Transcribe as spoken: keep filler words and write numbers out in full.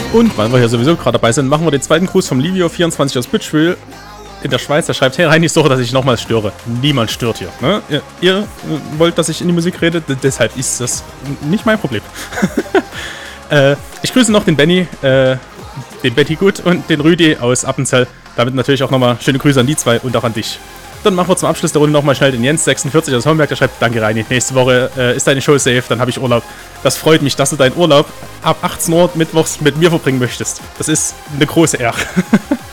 Und weil wir hier sowieso gerade dabei sind, machen wir den zweiten Gruß vom Livio vierundzwanzig aus Bitchville in der Schweiz. Er schreibt, hey rein, ich suche, dass ich nochmals störe. Niemand stört hier. Ne? Ihr, ihr wollt, dass ich in die Musik rede, deshalb ist das nicht mein Problem. äh, ich grüße noch den Benny, äh, den Betty Gut und den Rüdi aus Appenzell. Damit natürlich auch nochmal schöne Grüße an die zwei und auch an dich. Dann machen wir zum Abschluss der Runde nochmal schnell den Jens sechsundvierzig aus Homberg. Der schreibt, danke Reini, nächste Woche äh, ist deine Show safe, dann habe ich Urlaub. Das freut mich, dass du deinen Urlaub ab achtzehn Uhr mittwochs mit mir verbringen möchtest. Das ist eine große Ehre.